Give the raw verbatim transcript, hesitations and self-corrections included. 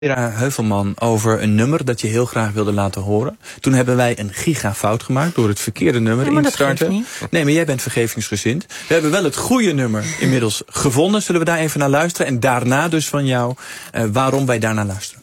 Vera Heuvelman over een nummer dat je heel graag wilde laten horen. Toen hebben wij een gigafout gemaakt door het verkeerde nummer ja, in te starten. Nee, maar jij bent vergevingsgezind. We hebben wel het goede nummer inmiddels gevonden. Zullen we daar even naar luisteren? En daarna dus van jou uh, waarom wij daarna luisteren.